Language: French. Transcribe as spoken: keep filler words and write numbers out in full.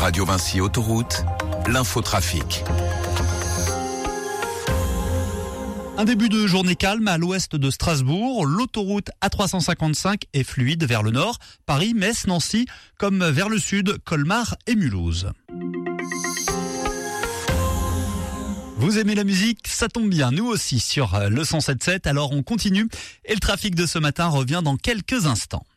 Radio Vinci Autoroute, l'infotrafic. Un début de journée calme à l'ouest de Strasbourg. L'autoroute A trois cent cinquante-cinq est fluide vers le nord, Paris, Metz, Nancy, comme vers le sud, Colmar et Mulhouse. Vous aimez la musique? Ça tombe bien, nous aussi sur le cent sept virgule sept, alors on continue. Et le trafic de ce matin revient dans quelques instants.